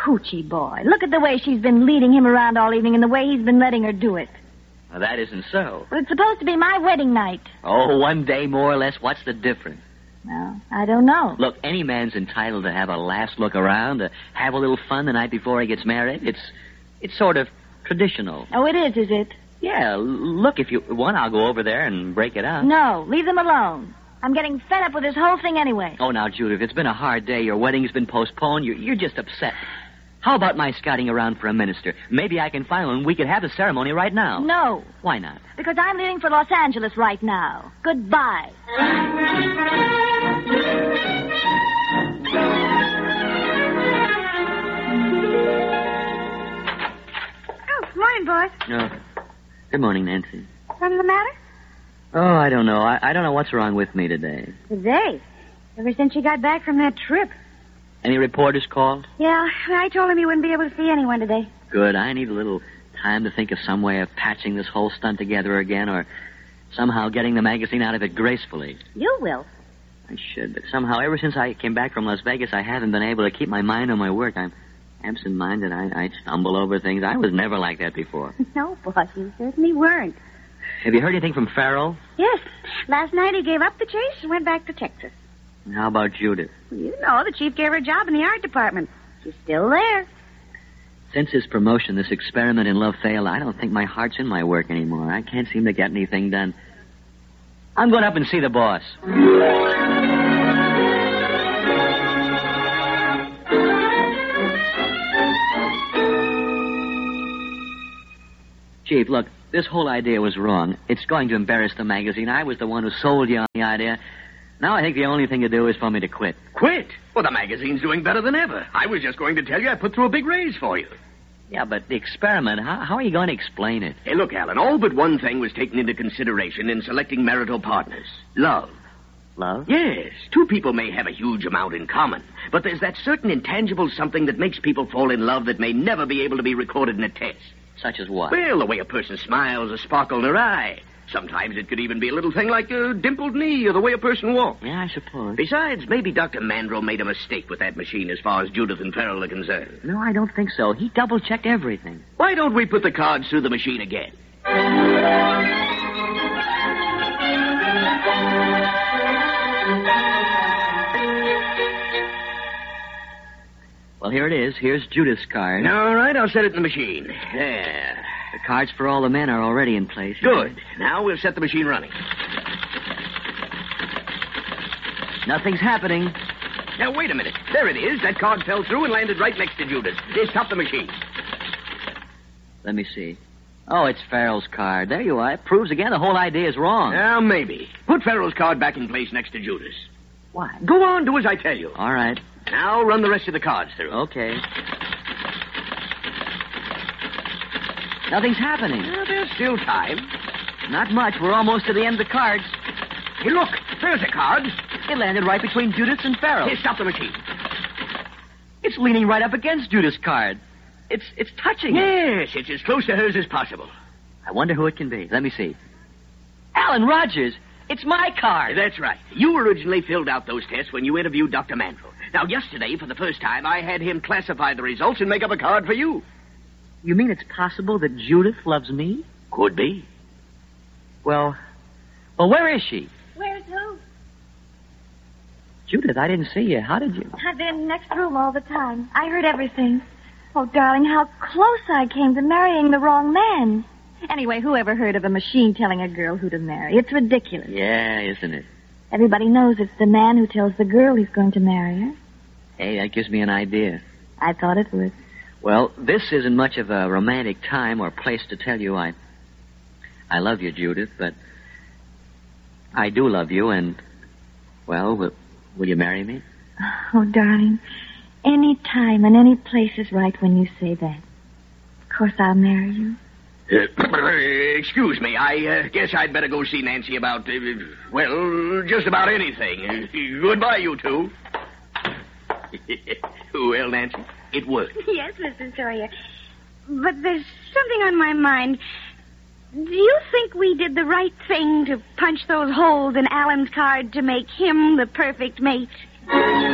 hoochie boy. Look at the way she's been leading him around all evening and the way he's been letting her do it. Well, that isn't so. Well, it's supposed to be my wedding night. Oh, one day more or less. What's the difference? Well, I don't know. Look, any man's entitled to have a last look around, to have a little fun the night before he gets married. It's sort of traditional. Oh, it is it? Yeah, look, if you want, I'll go over there and break it up. No, leave them alone. I'm getting fed up with this whole thing anyway. Oh, now, Judith, it's been a hard day. Your wedding's been postponed. You're just upset. How about my scouting around for a minister? Maybe I can find one. We could have the ceremony right now. No. Why not? Because I'm leaving for Los Angeles right now. Goodbye. Oh, good morning, boys. No. Good morning, Nancy. Something the matter? Oh, I don't know. I don't know what's wrong with me today. Today? Ever since you got back from that trip. Any reporters called? Yeah, I told him you wouldn't be able to see anyone today. Good. I need a little time to think of some way of patching this whole stunt together again or somehow getting the magazine out of it gracefully. You will. I should, but somehow ever since I came back from Las Vegas, I haven't been able to keep my mind on my work. I'm absent-minded. I stumble over things. I was never like that before. No, boss, you certainly weren't. Have you heard anything from Farrell? Yes. Last night he gave up the chase and went back to Texas. How about Judith? You know, the chief gave her a job in the art department. She's still there. Since his promotion, this experiment in love failed, I don't think my heart's in my work anymore. I can't seem to get anything done. I'm going up and see the boss. Chief, look, this whole idea was wrong. It's going to embarrass the magazine. I was the one who sold you on the idea. Now I think the only thing to do is for me to quit. Quit? Well, the magazine's doing better than ever. I was just going to tell you I put through a big raise for you. Yeah, but the experiment, how are you going to explain it? Hey, look, Alan, all but one thing was taken into consideration in selecting marital partners. Love. Love? Yes. Two people may have a huge amount in common, but there's that certain intangible something that makes people fall in love that may never be able to be recorded in a test. Such as what? Well, the way a person smiles, a sparkle in her eye. Sometimes it could even be a little thing like a dimpled knee or the way a person walks. Yeah, I suppose. Besides, maybe Dr. Mandrel made a mistake with that machine as far as Judith and Farrell are concerned. No, I don't think so. He double-checked everything. Why don't we put the cards through the machine again? Well, here it is. Here's Judith's card. All right, I'll set it in the machine. There. The cards for all the men are already in place. Good. Now we'll set the machine running. Nothing's happening. Now, wait a minute. There it is. That card fell through and landed right next to Judith. Stop the machine. Let me see. Oh, it's Farrell's card. There you are. It proves again the whole idea is wrong. Now, maybe. Put Farrell's card back in place next to Judith's. Why? Go on, do as I tell you. All right. Now run the rest of the cards through. Okay. Nothing's happening. Well, there's still time. Not much. We're almost to the end of the cards. Hey, look. There's a card. It landed right between Judith's and Farrell. Here, stop the machine. It's leaning right up against Judith's card. It's touching it. Yes, it's as close to hers as possible. I wonder who it can be. Let me see. Alan Rogers. It's my card. That's right. You originally filled out those tests when you interviewed Dr. Mandrel. Now, yesterday, for the first time, I had him classify the results and make up a card for you. You mean it's possible that Judith loves me? Could be. Well, where is she? Where's who? Judith, I didn't see you. How did you? I've been in the next room all the time. I heard everything. Oh, darling, how close I came to marrying the wrong man. Anyway, who ever heard of a machine telling a girl who to marry? It's ridiculous. Yeah, isn't it? Everybody knows it's the man who tells the girl he's going to marry her. Hey, that gives me an idea. I thought it would. Well, this isn't much of a romantic time or place to tell you I love you, Judith, but I do love you, and, well, will you marry me? Oh, darling, any time and any place is right when you say that. Of course I'll marry you. Excuse me, I guess I'd better go see Nancy about, just about anything. Goodbye, you two. Well, Nancy, it worked. Yes, Mr. Sawyer. But there's something on my mind. Do you think we did the right thing to punch those holes in Alan's card to make him the perfect mate?